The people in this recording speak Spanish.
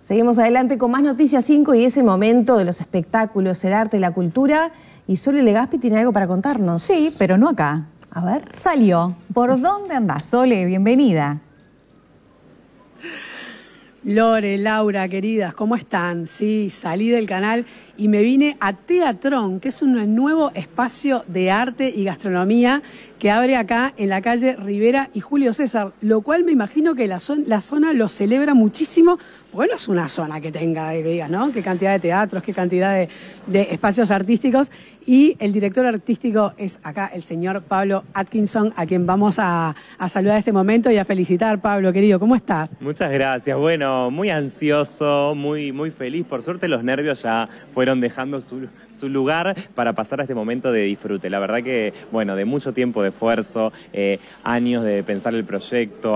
Seguimos adelante con más Noticias 5 y es el momento de los espectáculos, el arte, la cultura. Y Sole Legaspi tiene algo para contarnos. Sí, pero no acá. A ver. Salió. ¿Por dónde andás, Sole? Bienvenida. Lore, Laura, queridas, ¿cómo están? Sí, salí del canal y me vine a Teatrón, que es un nuevo espacio de arte y gastronomía que abre acá en la calle Rivera y Julio César, lo cual me imagino que la zona lo celebra muchísimo, porque no es una zona que tenga, que digas, ¿no? Qué cantidad de teatros, qué cantidad de espacios artísticos. Y el director artístico es acá el señor Pablo Atkinson, a quien vamos a saludar en este momento y a felicitar. Pablo, querido, ¿cómo estás? Muchas gracias. Bueno, muy ansioso, muy feliz. Por suerte los nervios ya fueron dejando su lugar para pasar a este momento de disfrute. La verdad que, bueno, de mucho tiempo de esfuerzo, años de pensar el proyecto,